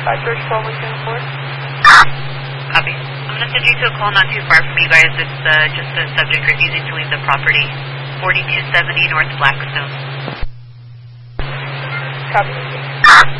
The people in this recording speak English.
George 12 104. Copy. I'm going to send you to a call not too far from you guys. It's just a subject refusing to leave the property. 4270 North Blackstone. Copy.